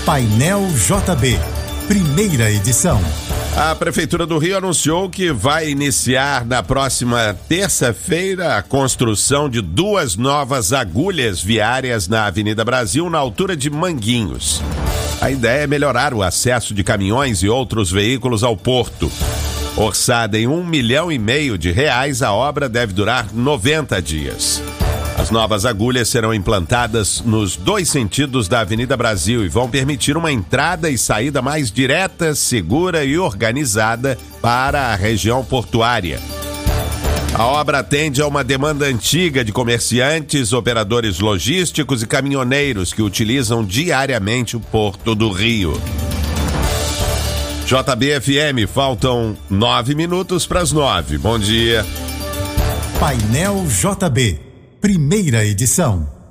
Painel JB, primeira edição. A Prefeitura do Rio anunciou que vai iniciar na próxima terça-feira a construção de 2 novas agulhas viárias na Avenida Brasil, na altura de Manguinhos. A ideia é melhorar o acesso de caminhões e outros veículos ao porto. Orçada em R$1,5 milhão, a obra deve durar 90 dias. As novas agulhas serão implantadas nos 2 sentidos da Avenida Brasil e vão permitir uma entrada e saída mais direta, segura e organizada para a região portuária. A obra atende a uma demanda antiga de comerciantes, operadores logísticos e caminhoneiros que utilizam diariamente o Porto do Rio. JB-FM, faltam 9 minutos para as 9. Bom dia. Painel JB, primeira edição.